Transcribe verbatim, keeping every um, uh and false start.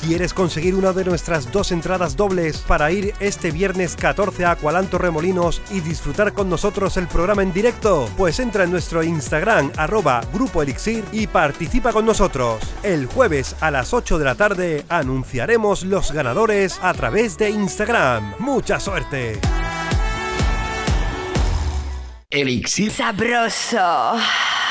¿Quieres conseguir una de nuestras dos entradas dobles para ir este viernes catorce a Aqualán Torremolinos y disfrutar con nosotros el programa en directo? Pues entra en nuestro Instagram, arroba Grupo Elixir, y participa con nosotros. El jueves a las ocho de la tarde anunciaremos los ganadores a través de Instagram. ¡Mucha suerte! Elixir sabroso.